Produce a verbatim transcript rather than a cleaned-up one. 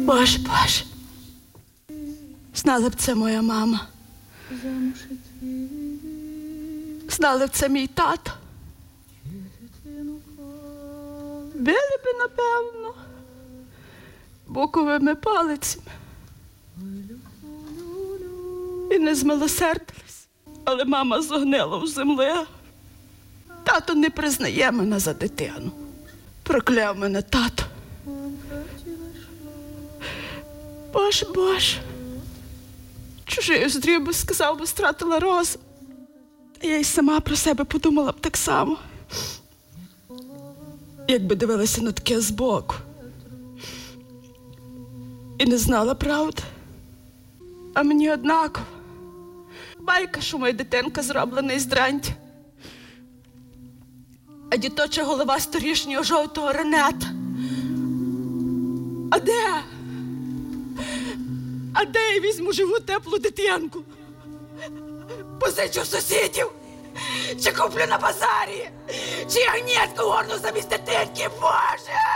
Боже, Боже. Знала б це моя мама. Знали б це мій тато. Били би, напевно, буковими палицями. І не змилосердились. Але мама зогнила в землі. Тато не признає мене за дитину. Прокляв мене тато. Боже, Боже. Чужий здрів би, сказав би, стратила розум. Та я й сама про себе подумала б так само. Якби дивилася на таке збоку. І не знала правди. А мені однаково. Байка, що моя дитинка зроблена із дрантя. А діточа голова сторішнього жовтого ренета. А де? А де я візьму живу теплу дитинку? Позичу в сусідів? Чи куплю на базарі? Чи ягнятку горну замість дитинки, Боже?